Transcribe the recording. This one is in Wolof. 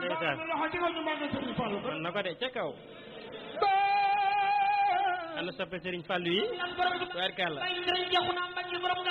ndeysaan man na ko de ca kaw ana soppe Serigne Fallou yi tubaarkàlla